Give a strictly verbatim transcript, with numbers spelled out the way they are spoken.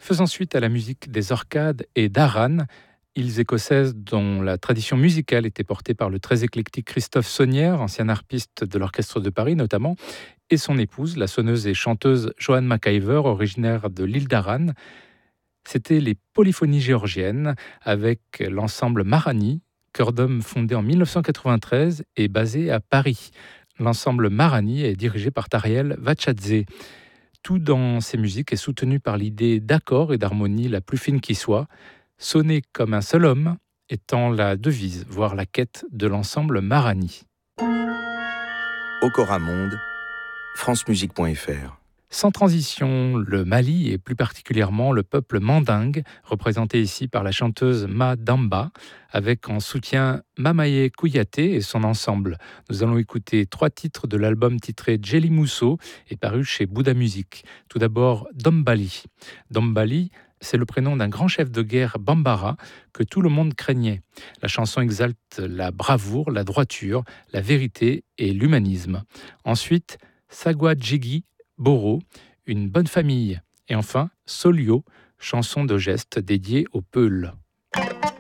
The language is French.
Faisant suite à la musique des Orcades et d'Aran, îles écossaises dont la tradition musicale était portée par le très éclectique Christophe Saunière, ancien harpiste de l'Orchestre de Paris notamment, et son épouse, la sonneuse et chanteuse Joanne McIver, originaire de l'île d'Aran. C'était les polyphonies géorgiennes avec l'ensemble Marani, chœur d'homme fondé en mille neuf cent quatre-vingt-treize et basé à Paris. L'ensemble Marani est dirigé par Tariel Vachadze. Tout dans ces musiques est soutenu par l'idée d'accord et d'harmonie la plus fine qui soit, sonner comme un seul homme étant la devise, voire la quête de l'ensemble Marani. Okora Monde, francemusique point f r. Sans transition, le Mali et plus particulièrement le peuple mandingue, représenté ici par la chanteuse Ma Damba, avec en soutien Mamaye Kouyaté et son ensemble. Nous allons écouter trois titres de l'album titré Djeli Mousso et paru chez Bouddha Music. Tout d'abord Dombali. Dombali, c'est le prénom d'un grand chef de guerre bambara que tout le monde craignait. La chanson exalte la bravoure, la droiture, la vérité et l'humanisme. Ensuite, Sagwa Djigi Boro, une bonne famille. Et enfin, Solio, chanson de geste dédiée aux Peuls.